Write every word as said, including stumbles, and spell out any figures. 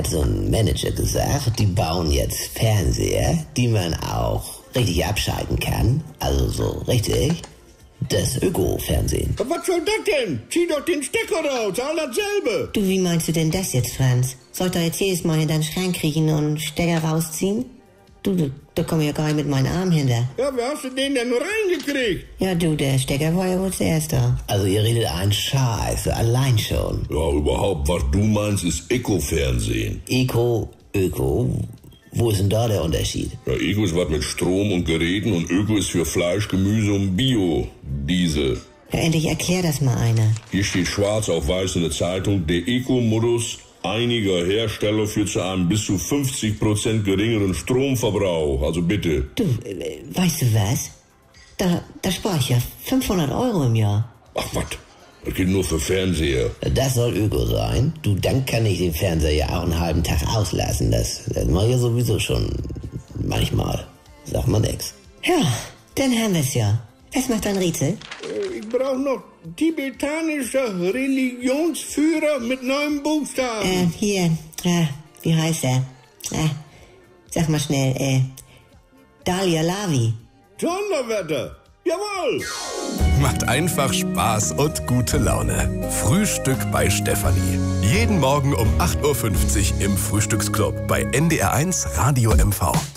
hat so ein Manager gesagt, die bauen jetzt Fernseher, die man auch richtig abschalten kann. Also so richtig. Das Öko-Fernsehen. Was soll das denn? Zieh doch den Stecker raus, all dasselbe. Du, wie meinst du denn das jetzt, Franz? Soll ich da jetzt jedes Mal in deinen Schrank kriechen und Stecker rausziehen? Du, du, da komm ich ja gar nicht mit meinen Armen hinter. Ja, wie hast du den denn reingekriegt? Ja, du, der Stecker war ja wohl zuerst da. Also ihr redet einen Scheiß, allein schon. Ja, überhaupt, was du meinst, ist Eco-Fernsehen. Eco, Öko, wo ist denn da der Unterschied? Ja, Eco ist was mit Strom und Geräten und Öko ist für Fleisch, Gemüse und Bio, Diesel. Ja, endlich erklär das mal einer. Hier steht schwarz auf weiß in der Zeitung, der Eco-Modus einiger Hersteller führt zu einem bis zu fünfzig Prozent geringeren Stromverbrauch. Also bitte. Du, äh, weißt du was? Da, da spare ich ja fünfhundert Euro im Jahr. Ach was, das gilt nur für Fernseher. Das soll Öko sein. Du, dann kann ich den Fernseher ja auch einen halben Tag auslassen. Das, das mache ich ja sowieso schon manchmal. Sag mal nix. Ja, dann haben wir's ja. Was macht dein Rätsel? Ich brauche noch tibetanischer Religionsführer mit neuen Buchstaben. Äh, hier, äh, wie heißt er? Äh, sag mal schnell, äh, Dalia Lavi. Donnerwetter, jawohl. Macht einfach Spaß und gute Laune. Frühstück bei Stefanie. Jeden Morgen um acht Uhr fünfzig im Frühstücksclub bei N D R eins Radio M V.